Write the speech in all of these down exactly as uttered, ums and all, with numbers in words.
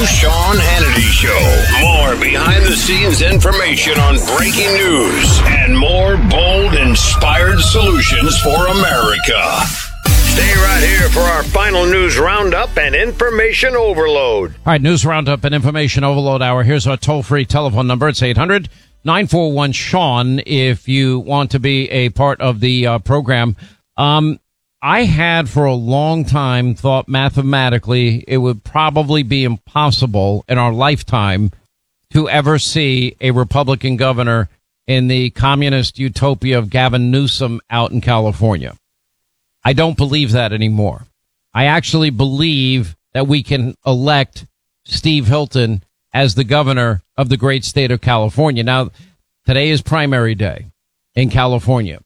Sean Hannity Show. More behind-the-scenes information on breaking news and more bold, inspired solutions for America. Stay right here for our final news roundup and information overload. All right, news roundup and information overload hour. Here's our toll-free telephone number. It's eight hundred nine four one Sean if you want to be a part of the uh, program. Um, I had for a long time thought mathematically it would probably be impossible in our lifetime to ever see a Republican governor in the communist utopia of Gavin Newsom out in California. I don't believe that anymore. I actually believe that we can elect Steve Hilton as the governor of the great state of California. Now, today is primary day in California.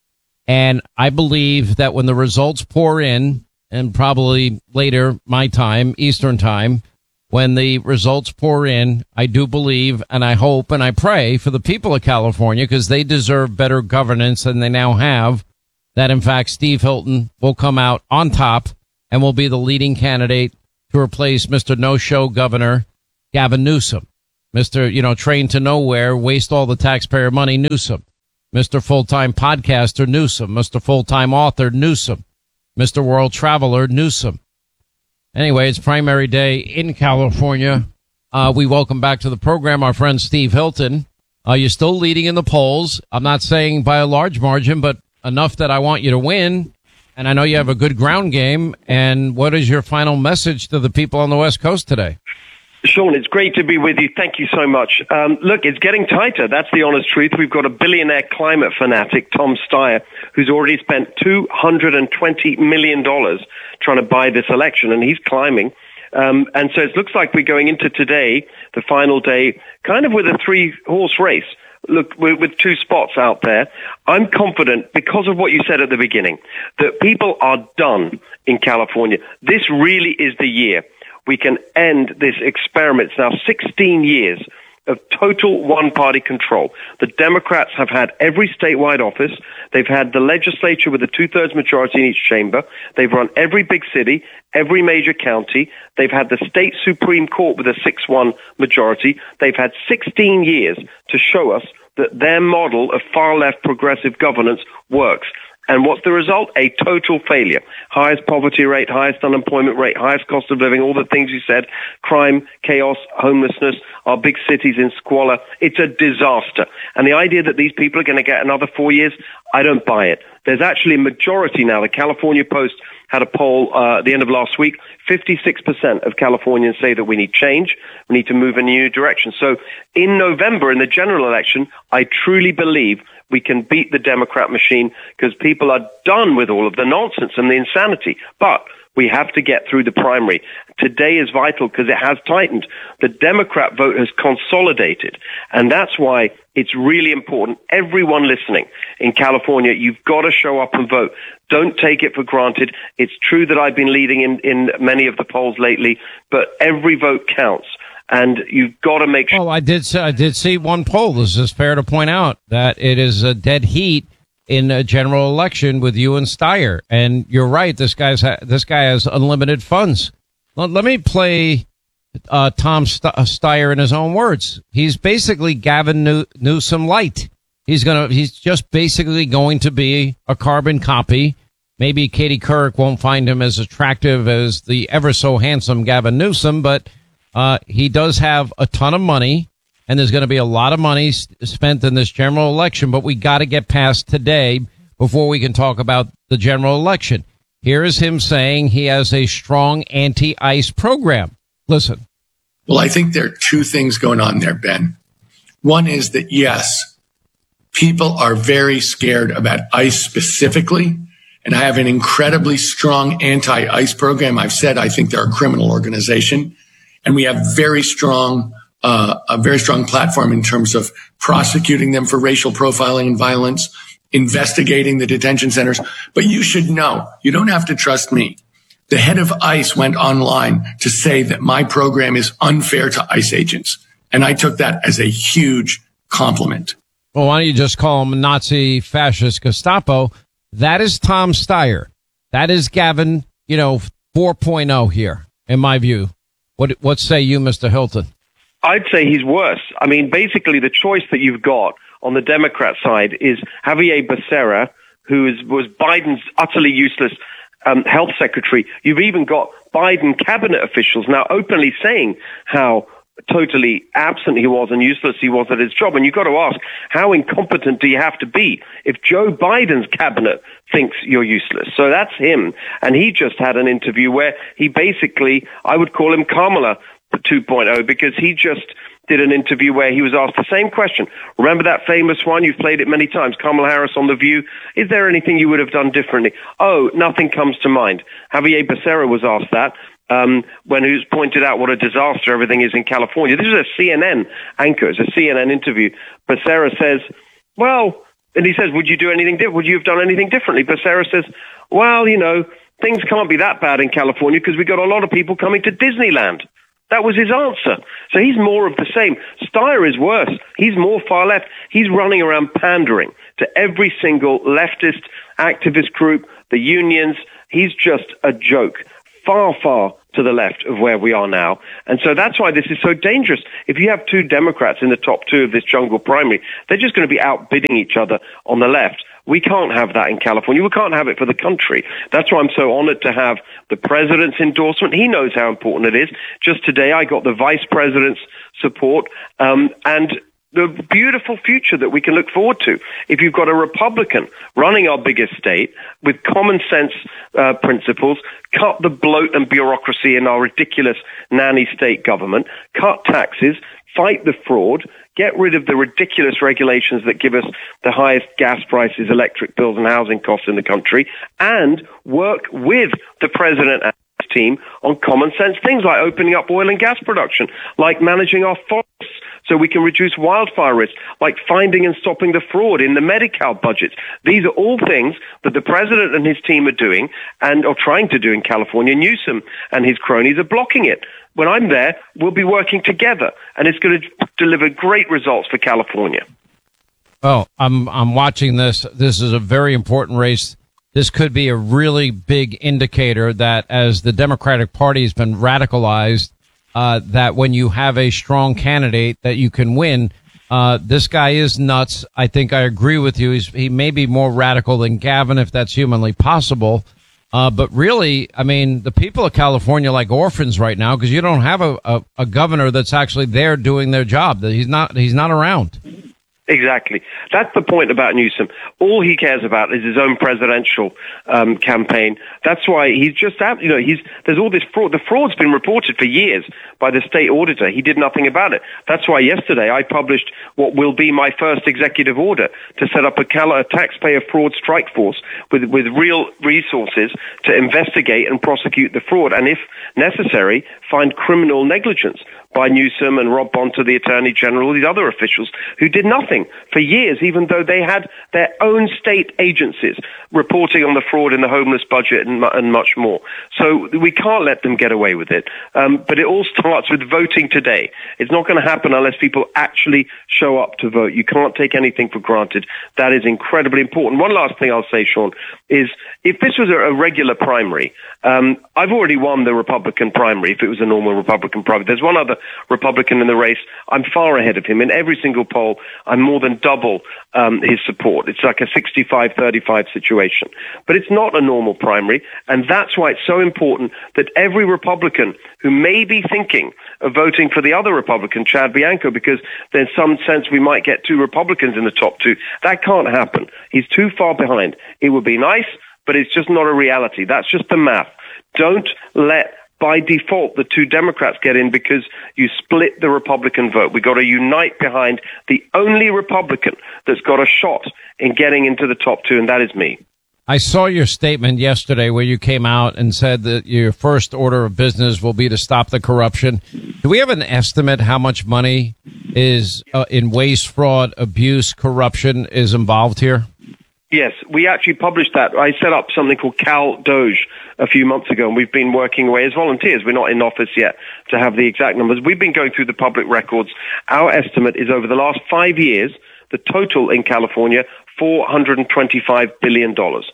And I believe that when the results pour in, and probably later my time, Eastern time, when the results pour in, I do believe and I hope and I pray for the people of California, because they deserve better governance than they now have, that, in fact, Steve Hilton will come out on top and will be the leading candidate to replace Mister No-Show Governor Gavin Newsom. Mister, you know, train to nowhere, waste all the taxpayer money, Newsom. Mister Full-time podcaster, Newsom. Mister Full-time author, Newsom. Mister World Traveler, Newsom. Anyway, it's primary day in California. Uh, we welcome back to the program our friend Steve Hilton. Uh, you're still leading in the polls. I'm not saying by a large margin, but enough that I want you to win, and I know you have a good ground game. And what is your final message to the people on the West Coast today? Sean, it's great to be with you. Thank you so much. Um, look, it's getting tighter. That's the honest truth. We've got a billionaire climate fanatic, Tom Steyer, who's already spent two hundred twenty million dollars trying to buy this election, and he's climbing. Um, and so it looks like we're going into today, the final day, kind of with a three-horse race. Look, with two spots out there, I'm confident, because of what you said at the beginning, that people are done in California. This really is the year we can end this experiment. It's now sixteen years of total one-party control. The Democrats have had every statewide office. They've had the legislature with a two-thirds majority in each chamber. They've run every big city, every major county. They've had the state Supreme Court with a six one majority. They've had sixteen years to show us that their model of far-left progressive governance works. And what's the result? A total failure. Highest poverty rate, highest unemployment rate, highest cost of living, all the things you said, crime, chaos, homelessness, our big cities in squalor. It's a disaster. And the idea that these people are going to get another four years, I don't buy it. There's actually a majority now. The California Post had a poll uh, at the end of last week. fifty-six percent of Californians say that we need change. We need to move in a new direction. So in November, in the general election, I truly believe we can beat the Democrat machine, because people are done with all of the nonsense and the insanity. But we have to get through the primary. Today is vital because it has tightened. The Democrat vote has consolidated. And that's why it's really important. Everyone listening in California, you've got to show up and vote. Don't take it for granted. It's true that I've been leading in, in many of the polls lately, but every vote counts. And you've got to make sure. Oh, I did. I did see one poll. This is fair to point out that it is a dead heat in a general election with you and Steyer. And you're right. This guy's ha- this guy has unlimited funds. Let, let me play uh, Tom St- Steyer in his own words. He's basically Gavin New- Newsom light. He's gonna. He's just basically going to be a carbon copy. Maybe Katie Couric won't find him as attractive as the ever so handsome Gavin Newsom, but Uh, he does have a ton of money, and there's going to be a lot of money s- spent in this general election, but we got to get past today before we can talk about the general election. Here is him saying he has a strong anti-ICE program. Listen. Well, I think there are two things going on there, Ben. One is that, yes, people are very scared about ICE specifically, and I have an incredibly strong anti-ICE program. I've said I think they're a criminal organization. And we have very strong, uh, a very strong platform in terms of prosecuting them for racial profiling and violence, investigating the detention centers. But you should know, you don't have to trust me. The head of ICE went online to say that my program is unfair to ICE agents. And I took that as a huge compliment. Well, why don't you just call him Nazi, fascist, Gestapo? That is Tom Steyer. That is Gavin, you know, four point oh here, in my view. What what say you, Mister Hilton? I'd say he's worse. I mean, basically, the choice that you've got on the Democrat side is Javier Becerra, who is, was Biden's utterly useless um, health secretary. You've even got Biden cabinet officials now openly saying how totally absent he was and useless he was at his job. And you've got to ask, how incompetent do you have to be if Joe Biden's cabinet thinks you're useless? So that's him. And he just had an interview where he basically, I would call him Kamala two point oh, because he just did an interview where he was asked the same question. Remember that famous one? You've played it many times. Kamala Harris on The View. Is there anything you would have done differently? Oh, nothing comes to mind. Javier Becerra was asked that um, when he was pointed out what a disaster everything is in California. This is a C N N anchor. It's a C N N interview. Becerra says, well, and he says, would you do anything different? Would you have done anything differently? Becerra says, well, you know, things can't be that bad in California because we got a lot of people coming to Disneyland. That was his answer. So he's more of the same. Steyer is worse. He's more far left. He's running around pandering to every single leftist activist group, the unions. He's just a joke, far, far to the left of where we are now. And so that's why this is so dangerous. If you have two Democrats in the top two of this jungle primary, they're just going to be outbidding each other on the left. We can't have that in California. We can't have it for the country. That's why I'm so honored to have the president's endorsement. He knows how important it is. Just today, I got the vice president's support, um, and the beautiful future that we can look forward to. If you've got a Republican running our biggest state with common sense uh, principles, cut the bloat and bureaucracy in our ridiculous nanny state government, cut taxes, fight the fraud, get rid of the ridiculous regulations that give us the highest gas prices, electric bills, and housing costs in the country, and work with the president and his team on common sense things like opening up oil and gas production, like managing our forests so we can reduce wildfire risk, like finding and stopping the fraud in the Medi-Cal budgets. These are all things that the president and his team are doing and are trying to do in California. Newsom and his cronies are blocking it. When I'm there, we'll be working together, and it's going to deliver great results for California. Well, I'm I'm watching this. This is a very important race. This could be a really big indicator that as the Democratic Party has been radicalized, uh, that when you have a strong candidate that you can win. Uh, this guy is nuts. I think I agree with you. He's, he may be more radical than Gavin, if that's humanly possible. Uh, but really, I mean, the people of California are like orphans right now because you don't have a, a, a governor that's actually there doing their job. That he's not he's not around. Exactly. That's the point about Newsom. All he cares about is his own presidential um, campaign. That's why he's just, you know, he's, there's all this fraud. The fraud's been reported for years by the state auditor. He did nothing about it. That's why yesterday I published what will be my first executive order to set up a, Cal- a taxpayer fraud strike force with, with real resources to investigate and prosecute the fraud. And if necessary, find criminal negligence by Newsom and Rob Bonta, the Attorney General, these other officials who did nothing for years, even though they had their own state agencies reporting on the fraud in the homeless budget and, and much more. So we can't let them get away with it. Um, but it all starts with voting today. It's not going to happen unless people actually show up to vote. You can't take anything for granted. That is incredibly important. One last thing I'll say, Sean, is if this was a, a regular primary, um, I've already won the Republican primary if it was a normal Republican primary. There's one other Republican in the race. I'm far ahead of him. In every single poll, I'm more than double um, his support. It's like a sixty-five thirty-five situation. But it's not a normal primary, and that's why it's so important that every Republican who may be thinking of voting for the other Republican, Chad Bianco, because there's some sense we might get two Republicans in the top two, that can't happen. He's too far behind. It would be nice, but it's just not a reality. That's just the math. Don't let by default, the two Democrats get in because you split the Republican vote. We've got to unite behind the only Republican that's got a shot in getting into the top two, and that is me. I saw your statement yesterday where you came out and said that your first order of business will be to stop the corruption. Do we have an estimate how much money is uh, in waste, fraud, abuse, corruption is involved here? Yes, we actually published that. I set up something called Cal Doge a few months ago, and we've been working away as volunteers. We're not in office yet to have the exact numbers. We've been going through the public records. Our estimate is over the last five years, the total in California, four hundred twenty-five billion dollars.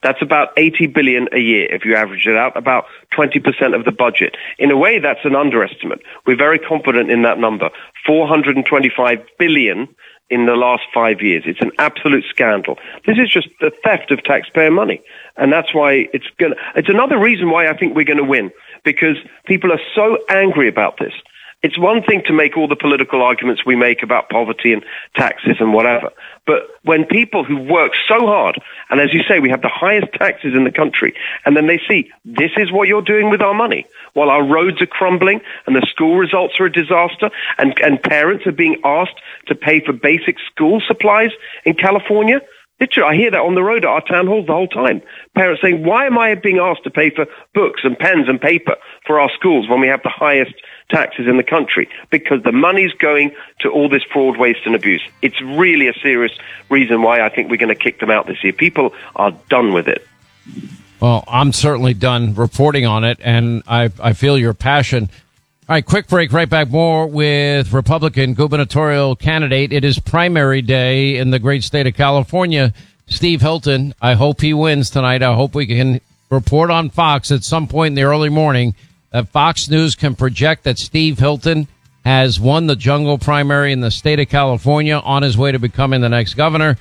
That's about eighty billion dollars a year if you average it out, about twenty percent of the budget. In a way, that's an underestimate. We're very confident in that number. four hundred twenty-five billion dollars in the last five years. It's an absolute scandal. This is just the theft of taxpayer money. And that's why it's going to, it's another reason why I think we're going to win, because people are so angry about this. It's one thing to make all the political arguments we make about poverty and taxes and whatever. But when people who work so hard, and as you say, we have the highest taxes in the country, and then they see, this is what you're doing with our money, while our roads are crumbling and the school results are a disaster, and, and parents are being asked to pay for basic school supplies in California. Literally, I hear that on the road at our town halls the whole time. Parents saying, why am I being asked to pay for books and pens and paper for our schools when we have the highest taxes in the country? Because the money's going to all this fraud, waste and abuse. It's really a serious reason why I think we're going to kick them out this year. People are done with it. Well, I'm certainly done reporting on it, and I, I feel your passion. All right, quick break. Right back. More with Republican gubernatorial candidate. It is primary day in the great state of California. Steve Hilton. I hope he wins tonight. I hope we can report on Fox at some point in the early morning that Fox News can project that Steve Hilton has won the jungle primary in the state of California on his way to becoming the next governor.